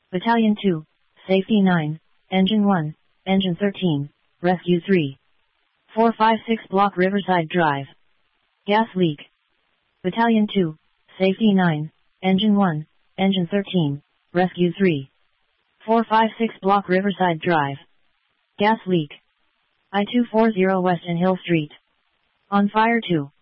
Battalion 2, Safety 9, Engine 1, Engine 13, Rescue 3. 456 Block Riverside Drive. Gas leak. Battalion 2, Safety 9, Engine 1, Engine 13, Rescue 3. 456 Block Riverside Drive. Gas leak. I-240 West and Hill Street. On fire 2.